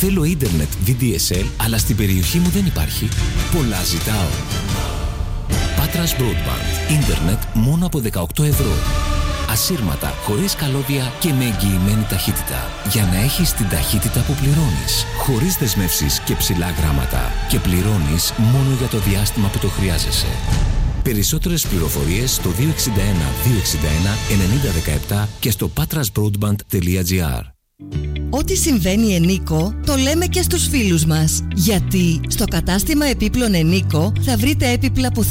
Θέλω ίντερνετ VDSL, αλλά στην περιοχή μου δεν υπάρχει. Πολλά ζητάω. Patras Broadband. Ίντερνετ μόνο από 18 ευρώ. Ασύρματα, χωρίς καλώδια και με εγγυημένη ταχύτητα. Για να έχεις την ταχύτητα που πληρώνεις. Χωρίς δεσμεύσεις και ψηλά γράμματα. Και πληρώνεις μόνο για το διάστημα που το χρειάζεσαι. Περισσότερες πληροφορίες στο 261 261 9017 και στο patrasbroadband.gr. Ό,τι συμβαίνει Ενίκο, το λέμε και στους φίλους μας. Γιατί στο κατάστημα επίπλων Ενίκο θα βρείτε έπιπλα που